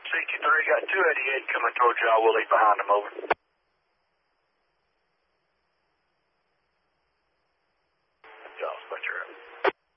CT3, got 288 coming towards y'all. We'll leave behind them, over.